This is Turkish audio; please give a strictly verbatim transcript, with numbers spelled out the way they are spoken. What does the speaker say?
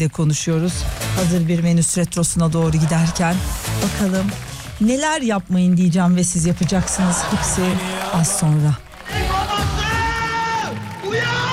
de konuşuyoruz. Hazır bir Venüs retrosuna doğru giderken bakalım neler yapmayın diyeceğim ve siz yapacaksınız. Hepsi az sonra. Uyan!